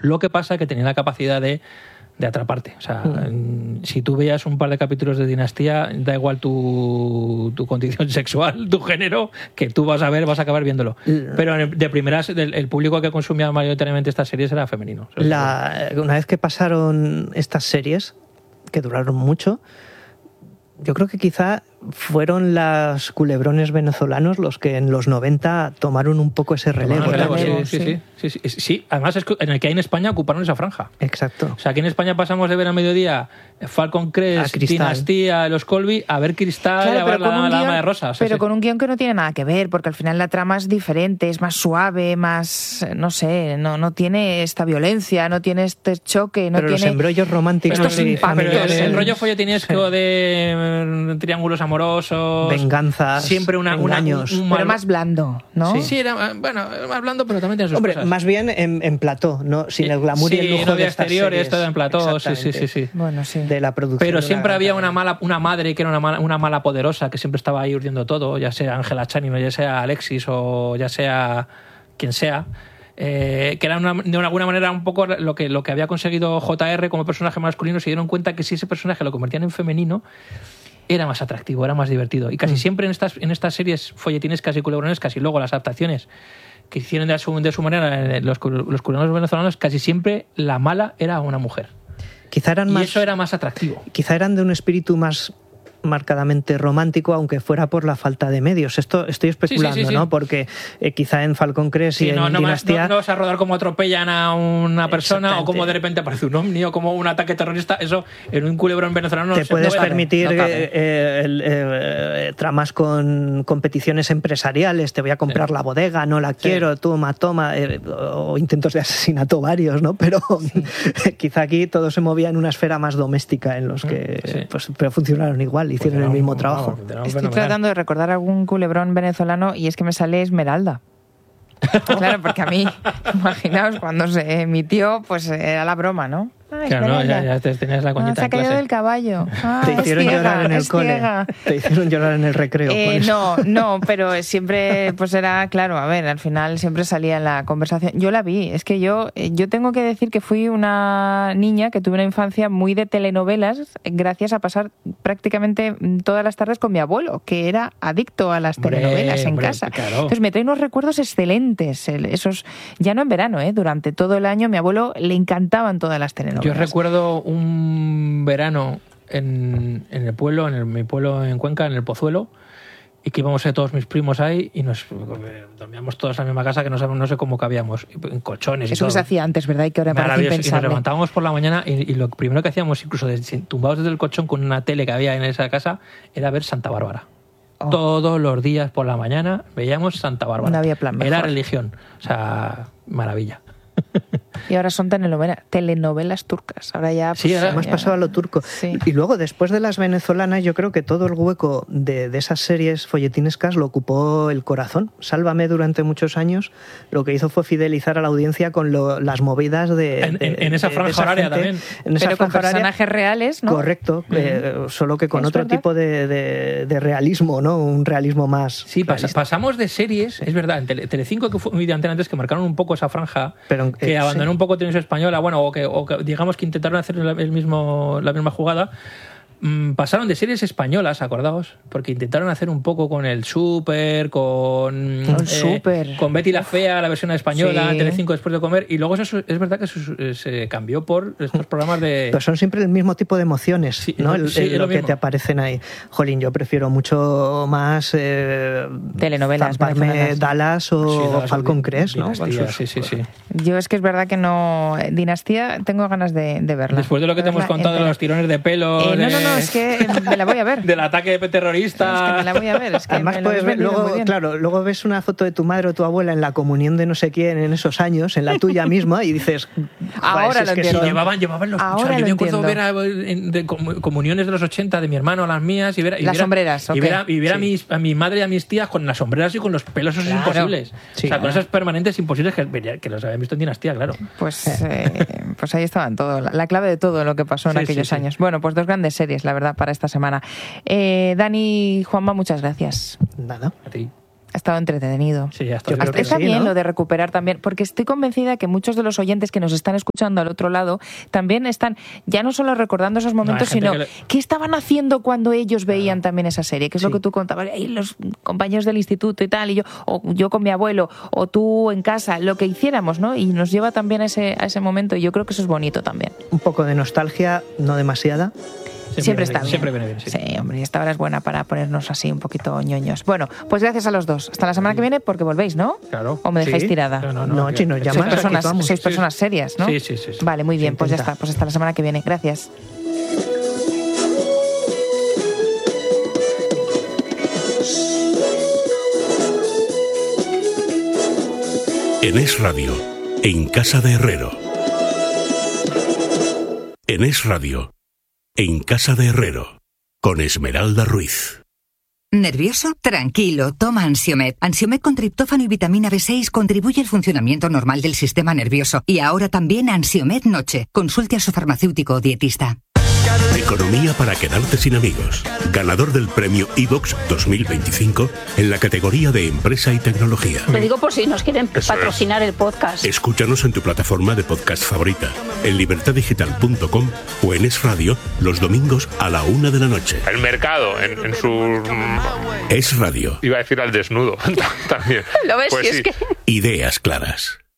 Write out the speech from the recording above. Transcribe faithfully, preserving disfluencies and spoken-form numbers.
Lo que pasa es que tenía la capacidad de, de atraparte. O sea, mm. si tú veías un par de capítulos de Dinastía, da igual tu, tu condición sexual, tu género, que tú vas a ver, vas a acabar viéndolo. Pero de primeras, el, el público que consumía mayoritariamente estas series era femenino. La, una vez que pasaron estas series, que duraron mucho, yo creo que quizá fueron los culebrones venezolanos los que en los noventa tomaron un poco ese relevo. Bueno, relevo sí, sí, sí, sí, sí, sí. Además, es que en el que hay en España ocuparon esa franja. Exacto. O sea, aquí en España pasamos de ver a mediodía Falcon Crest, Dinastía, Los Colby, a ver Cristal, claro, a ver la, la guión, Dama de Rosa. O sea, pero sí. con un guión que no tiene nada que ver, porque al final la trama es diferente, es más suave, más, no sé, no, no tiene esta violencia, no tiene este choque, no pero tiene... los embrollos románticos... Estos y pero el, el rollo folletinesco sí. de triángulos amorosos... venganzas, siempre una, engaños. Una, un, un mal... Pero más blando, ¿no? Sí, sí, era bueno, más blando, pero también tiene sus Hombre, cosas. más bien en, en plató, ¿no? Sin el glamour sí, y el lujo no de exteriores, todo en plató, sí, sí, sí, sí. Bueno, sí. De la producción. Pero siempre había una mala, una madre que era una mala, una mala poderosa que siempre estaba ahí urdiendo todo, ya sea Ángela Channing, o ya sea Alexis, o ya sea quien sea. Eh, que era una, de alguna manera un poco lo que, lo que había conseguido J R como personaje masculino. Se dieron cuenta que si ese personaje lo convertían en femenino, era más atractivo, era más divertido. Y casi mm. siempre en estas, en estas series folletinescas y culebronescas, y luego las adaptaciones que hicieron de su, de su manera los, los culebrones venezolanos, casi siempre la mala era una mujer. Quizá eran y más, eso era más atractivo. Quizá eran de un espíritu más marcadamente romántico, aunque fuera por la falta de medios. Esto estoy especulando, sí, sí, sí, sí. ¿no? Porque eh, quizá en Falcon Crest sí, y en no, no, Dinastía... No, no vas a rodar como atropellan a una persona o como de repente aparece un ovni o como un ataque terrorista. Eso en un culebrón venezolano... Te no puedes no permitir no eh, eh, el, eh, tramas con competiciones empresariales. Te voy a comprar sí. la bodega, no la quiero, sí. toma, toma. Eh, o intentos de asesinato varios, ¿no? Pero sí. quizá aquí todo se movía en una esfera más doméstica en los que... Sí. Pues, pero funcionaron igual, hicieron pues el mismo trabajo. Trabajo. Estoy tratando de recordar algún culebrón venezolano y es que me sale Esmeralda. Claro, porque a mí, imaginaos, cuando se emitió, pues era la broma, ¿no? Ah, claro, no, ya, ya te tenías la coñita ah, se ha caído en clase. del caballo. Ah, te hicieron ciega, llorar en el cole. Ciega. Te hicieron llorar en el recreo. Eh, no, no, pero siempre, pues era, claro, a ver, al final siempre salía en la conversación. Yo la vi, es que yo, yo tengo que decir que fui una niña que tuve una infancia muy de telenovelas, gracias a pasar prácticamente todas las tardes con mi abuelo, que era adicto a las hombre, telenovelas en hombre, casa. Claro. Entonces me trae unos recuerdos excelentes, esos, ya no en verano, ¿eh? Durante todo el año, mi abuelo le encantaban todas las telenovelas. Yo recuerdo un verano en, en el pueblo, en el, mi pueblo en Cuenca, en el Pozuelo, y que íbamos a todos mis primos ahí y nos dormíamos todos en la misma casa, que no, sabemos, no sé cómo cabíamos, en colchones y eso todo. Eso que se hacía antes, ¿verdad? Y que ahora parece impensable. Y nos levantábamos por la mañana y, y lo primero que hacíamos, incluso de, tumbados desde el colchón con una tele que había en esa casa, era ver Santa Bárbara. Oh. Todos los días por la mañana veíamos Santa Bárbara. No había plan mejor. Era religión. O sea, maravilla. Y ahora son telenovelas, telenovelas turcas. Ahora ya... Pues, sí, ahora hemos pasado a lo turco. Sí. Y luego, después de las venezolanas, yo creo que todo el hueco de, de esas series folletinescas lo ocupó El Corazón. Sálvame durante muchos años lo que hizo fue fidelizar a la audiencia con lo, las movidas de... En, de, en, en esa de, franja de esa horaria gente, también. En esa Pero con personajes horaria, reales, ¿no? Correcto, uh-huh. eh, solo que con otro verdad? tipo de, de, de realismo, ¿no? Un realismo más... Sí, pas, pasamos de series, sí. Es verdad, en Tele, Telecinco, que fue muy de antena antes, que marcaron un poco esa franja, Pero, que eh, abandonó sí. un poco Televisión Española, bueno, o que, o que digamos que intentaron hacer el mismo, la misma jugada. Mm, pasaron de series españolas, acordaos, porque intentaron hacer un poco con el Súper, con el eh, Súper, con Betty la Fea, la versión española, sí. Telecinco después de comer, y luego eso es verdad que eso se cambió por estos programas de... Pero son siempre el mismo tipo de emociones, sí, ¿no? El, sí, el, lo, lo que te aparecen ahí. Jolín, yo prefiero mucho más eh, telenovelas, Dallas o sí, Dallas, Falcon Crest, ¿no? Dinastía, sí, sí, sí. Yo es que es verdad que no... Dinastía, tengo ganas de, de verla. Después de lo que te hemos contado de los tirones de pelo... Eh, de... No, no, no, es que me la voy a ver. Del ataque terrorista. Es que me la voy a ver. Es que además puedes ver, luego, claro, luego ves una foto de tu madre o tu abuela en la comunión de no sé quién en esos años, en la tuya misma, y dices... Ahora lo entiendo. Sí, llevaban, llevaban los... Ahora yo lo me acuerdo entiendo. ver a, en, de comuniones de los ochenta de mi hermano a las mías y ver, y las ver, sombreras, y okay. ver, a, y ver sí. a, mis, a mi madre y a mis tías con las sombreras y con los pelos esos claro. imposibles. Sí, o sea, claro. con esas permanentes imposibles que, que los habían visto en Dinastía, claro. Pues, eh, pues ahí estaban todo, la, la clave de todo lo que pasó en sí, aquellos sí, sí. años. Bueno, pues dos grandes series, la verdad, para esta semana. Eh, Dani y Juanma, muchas gracias. Nada. A ti. Ha estado entretenido. Sí, ya está. Hasta está sí, bien ¿no? lo de recuperar también, porque estoy convencida que muchos de los oyentes que nos están escuchando al otro lado también están ya no solo recordando esos momentos, gente sino que le- qué estaban haciendo cuando ellos veían también esa serie, que es lo Sí. que tú contabas, "Ey, los compañeros del instituto y tal, y yo, o yo con mi abuelo, o tú en casa, lo que hiciéramos, ¿no? Y nos lleva también a ese, a ese momento, y yo creo que eso es bonito también. Un poco de nostalgia, no demasiada. Siempre, viene está bien. Siempre viene bien, sí. Sí, hombre, y esta hora es buena para ponernos así un poquito ñoños. Bueno, pues gracias a los dos. Hasta la semana que viene, porque volvéis, ¿no? Claro. ¿O me dejáis Sí. tirada? No, no, No, no. si nos que- llamas, Sois aquí personas, vamos. sois Sí, personas sí. serias, ¿no? Sí, sí, sí, sí. Vale, muy bien, pues ya intenta. está. Pues hasta la semana que viene. Gracias. En Es Radio, en Casa de Herrero. En Es Radio, en Casa de Herrero, con Esmeralda Ruiz. ¿Nervioso? Tranquilo, toma Ansiomed. Ansiomed con triptófano y vitamina B seis contribuye al funcionamiento normal del sistema nervioso. Y ahora también Ansiomed Noche. Consulte a su farmacéutico o dietista. Economía para quedarte sin amigos. Ganador del premio iVox dos mil veinticinco en la categoría de Empresa y Tecnología. Lo digo por si nos quieren patrocinar el podcast. Escúchanos en tu plataforma de podcast favorita, en libertad digital punto com o en Es Radio los domingos a la una de la noche. El mercado, en, en su... Es Radio. Iba a decir al desnudo también. ¿Lo ves? Pues Si es sí. que... Ideas claras.